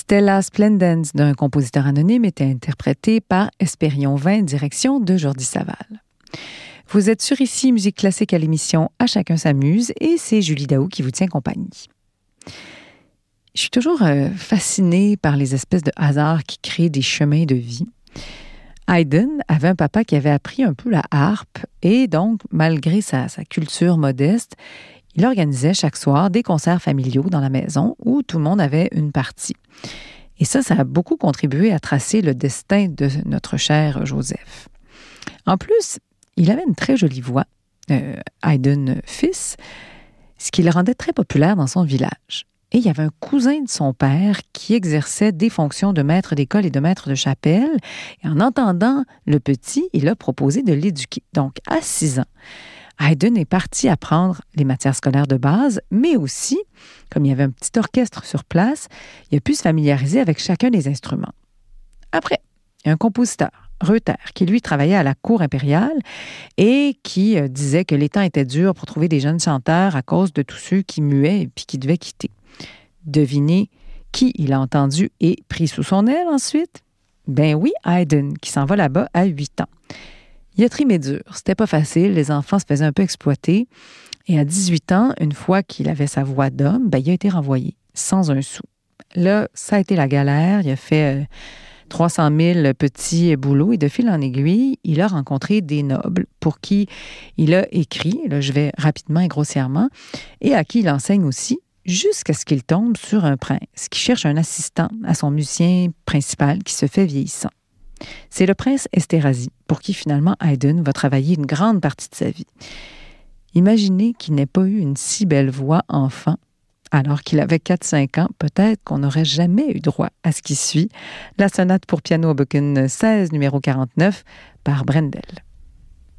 Stella Splendens d'un compositeur anonyme était interprétée par Espérion 20, direction de Jordi Saval. Vous êtes sur Ici Musique Classique à l'émission À chacun s'amuse et c'est Julie Daou qui vous tient compagnie. Je suis toujours fascinée par les espèces de hasards qui créent des chemins de vie. Haydn avait un papa qui avait appris un peu la harpe et donc, malgré sa culture modeste, il organisait chaque soir des concerts familiaux dans la maison où tout le monde avait une partie. Et ça a beaucoup contribué à tracer le destin de notre cher Joseph. En plus, il avait une très jolie voix, Haydn fils, ce qui le rendait très populaire dans son village. Et il y avait un cousin de son père qui exerçait des fonctions de maître d'école et de maître de chapelle. Et en entendant le petit, il a proposé de l'éduquer. Donc, à 6 ans, Haydn est parti apprendre les matières scolaires de base, mais aussi, comme il y avait un petit orchestre sur place, il a pu se familiariser avec chacun des instruments. Après, il y a un compositeur, Reuter, qui lui travaillait à la cour impériale et qui disait que les temps étaient durs pour trouver des jeunes chanteurs à cause de tous ceux qui muaient et puis qui devaient quitter. Devinez qui il a entendu et pris sous son aile ensuite? Ben oui, Haydn, qui s'en va là-bas à 8 ans. Il a trimé dur, c'était pas facile, les enfants se faisaient un peu exploiter. Et à 18 ans, une fois qu'il avait sa voix d'homme, il a été renvoyé, sans un sou. Là, ça a été la galère, il a fait 300 000 petits boulots et de fil en aiguille, il a rencontré des nobles pour qui il a écrit, là je vais rapidement et grossièrement, et à qui il enseigne aussi, jusqu'à ce qu'il tombe sur un prince qui cherche un assistant à son musicien principal qui se fait vieillissant. C'est le prince Esterhazy, pour qui finalement Haydn va travailler une grande partie de sa vie. Imaginez qu'il n'ait pas eu une si belle voix enfant, alors qu'il avait 4-5 ans, peut-être qu'on n'aurait jamais eu droit à ce qui suit, la sonate pour piano opus 16, numéro 49, par Brendel.